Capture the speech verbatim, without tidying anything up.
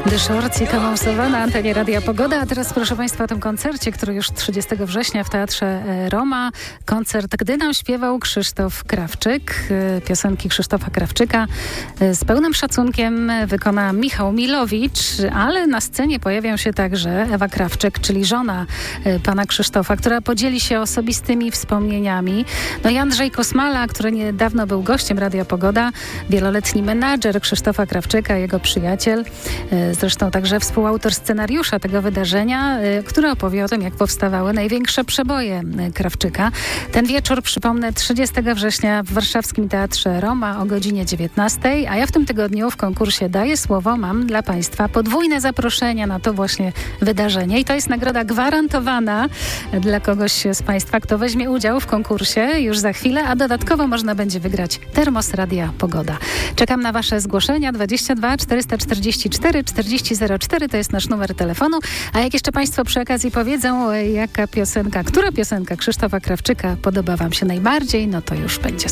The Shorts i Kamosowa na antenie Radia Pogoda. A teraz proszę Państwa o tym koncercie, który już trzydziestego września w Teatrze Roma. Koncert, gdy nam śpiewał Krzysztof Krawczyk. Piosenki Krzysztofa Krawczyka z pełnym szacunkiem wykona Michał Milowicz, ale na scenie pojawią się także Ewa Krawczyk, czyli żona pana Krzysztofa, która podzieli się osobistymi wspomnieniami. No i Andrzej Kosmala, który niedawno był gościem Radia Pogoda, wieloletni menadżer Krzysztofa Krawczyka, jego przyjaciel, zresztą także współautor scenariusza tego wydarzenia, który opowie o tym, jak powstawały największe przeboje Krawczyka. Ten wieczór, przypomnę, trzydziestego września w warszawskim Teatrze Roma o godzinie dziewiętnastej, a ja w tym tygodniu w konkursie Daję Słowo mam dla Państwa podwójne zaproszenia na to właśnie wydarzenie i to jest nagroda gwarantowana dla kogoś z Państwa, kto weźmie udział w konkursie już za chwilę, a dodatkowo można będzie wygrać termos Radia Pogoda. Czekam na Wasze zgłoszenia. dwadzieścia dwa czterysta czterdzieści cztery czterdzieści zero cztery to jest nasz numer telefonu. A jak jeszcze Państwo przy okazji powiedzą, jaka piosenka, która piosenka Krzysztofa Krawczyka podoba Wam się najbardziej, no to już będzie